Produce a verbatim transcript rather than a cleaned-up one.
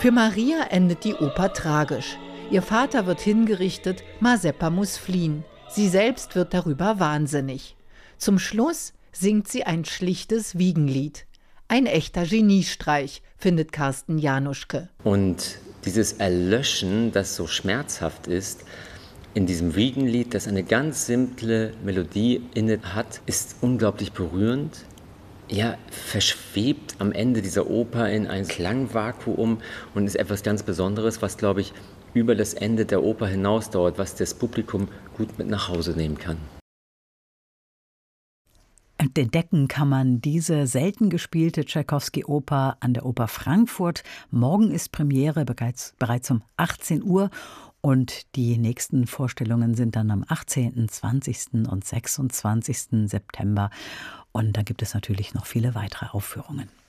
Für Maria endet die Oper tragisch. Ihr Vater wird hingerichtet, Mazeppa muss fliehen. Sie selbst wird darüber wahnsinnig. Zum Schluss singt sie ein schlichtes Wiegenlied. Ein echter Geniestreich, findet Carsten Januschke. Und dieses Erlöschen, das so schmerzhaft ist, in diesem Wiegenlied, das eine ganz simple Melodie inne hat, ist unglaublich berührend. Ja, verschwebt am Ende dieser Oper in ein Klangvakuum und ist etwas ganz Besonderes, was, glaube ich, über das Ende der Oper hinausdauert, was das Publikum gut mit nach Hause nehmen kann. Entdecken kann man diese selten gespielte Tschaikowski-Oper an der Oper Frankfurt. Morgen ist Premiere bereits, bereits um achtzehn Uhr und die nächsten Vorstellungen sind dann am achtzehnten, zwanzigsten und sechsundzwanzigsten September. Und dann gibt es natürlich noch viele weitere Aufführungen.